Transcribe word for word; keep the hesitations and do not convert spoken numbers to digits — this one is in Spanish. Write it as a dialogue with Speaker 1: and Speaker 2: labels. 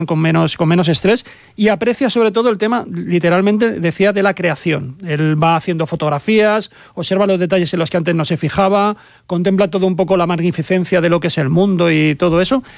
Speaker 1: con menos, con menos estrés, y aprecia sobre todo el tema, literalmente decía, de la creación. Él va haciendo fotografías, observa los detalles en los que antes no se fijaba, contempla todo un poco la magnificencia de lo que es el mundo y todo eso,